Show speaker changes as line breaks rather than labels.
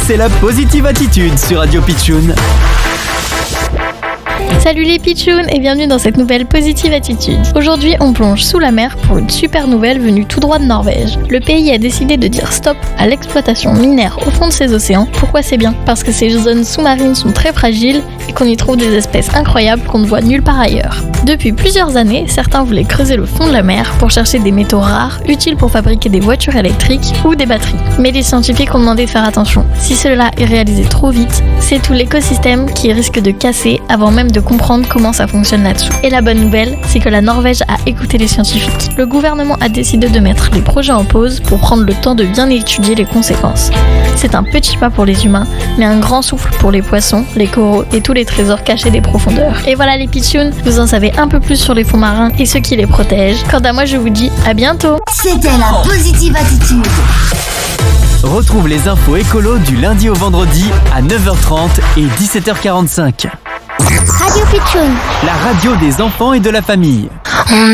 c'est la Positive Attitude sur Radio Pitchoun.
Salut les pitchouns et bienvenue dans cette nouvelle Positive Attitude. Aujourd'hui, on plonge sous la mer pour une super nouvelle venue tout droit de Norvège. Le pays a décidé de dire stop à l'exploitation minière au fond de ses océans. Pourquoi c'est bien ? Parce que ces zones sous-marines sont très fragiles et qu'on y trouve des espèces incroyables qu'on ne voit nulle part ailleurs. Depuis plusieurs années, certains voulaient creuser le fond de la mer pour chercher des métaux rares utiles pour fabriquer des voitures électriques ou des batteries. Mais les scientifiques ont demandé de faire attention. Si cela est réalisé trop vite, c'est tout l'écosystème qui risque de casser avant même de comprendre comment ça fonctionne là-dessous. Et la bonne nouvelle, c'est que la Norvège a écouté les scientifiques. Le gouvernement a décidé de mettre les projets en pause pour prendre le temps de bien étudier les conséquences. C'est un petit pas pour les humains, mais un grand souffle pour les poissons, les coraux et tous les trésors cachés des profondeurs. Et voilà les pitchouns, vous en savez un peu plus sur les fonds marins et ceux qui les protègent. Quant à moi, je vous dis à bientôt.
C'était la Positive Attitude.
Retrouve les infos écolo du lundi au vendredi à 9h30 et 17h45.
Radio Pitchoun.
La radio des enfants et de la famille.